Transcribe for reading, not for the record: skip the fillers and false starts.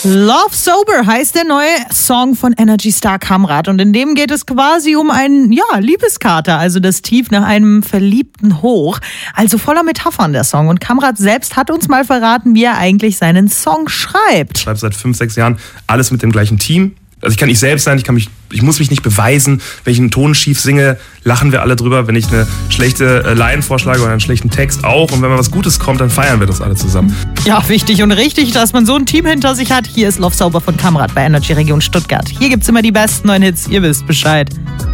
Love Sober heißt der neue Song von Energy Star Kamrat und in dem geht es quasi um einen, Liebeskater, also das Tief nach einem verliebten Hoch. Also voller Metaphern der Song und Kamrat selbst hat uns mal verraten, wie er eigentlich seinen Song schreibt. Ich schreibe seit 5-6 Jahren alles mit dem gleichen Team. Also ich kann ich selbst sein, ich muss mich nicht beweisen, wenn ich einen Ton schief singe, lachen wir alle drüber. Wenn ich eine schlechte Line vorschlage oder einen schlechten Text auch. Und wenn mal was Gutes kommt, dann feiern wir das alle zusammen. Ja, wichtig und richtig, dass man so ein Team hinter sich hat. Hier ist Love Sober von Kamrat bei Energy Region Stuttgart. Hier gibt's immer die besten neuen Hits, ihr wisst Bescheid.